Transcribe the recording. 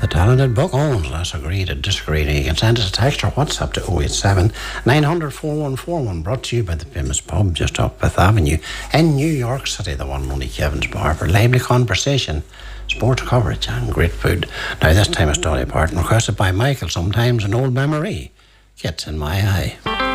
The talented book owns. Let's agree to disagree. You can send us a text or WhatsApp to 087 900 4141. Brought to you by the famous pub just off Fifth Avenue in New York City, the one and only Kevin's Bar, for lively conversation, sports coverage and great food. Now this time it's Dolly Parton, requested by Michael. Sometimes an old memory gets in my eye.